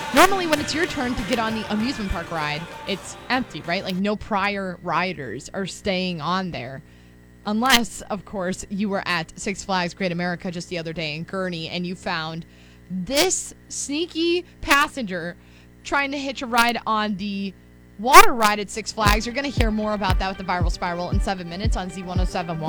Normally, when it's your turn to get on the amusement park ride, it's empty, right? Like, no prior riders are staying on there. Unless, of course, you were at Six Flags Great America just the other day in Gurnee and you found this sneaky passenger trying to hitch a ride on the water ride at Six Flags. You're going to hear more about that with the Viral Spiral in 7 minutes on Z1071.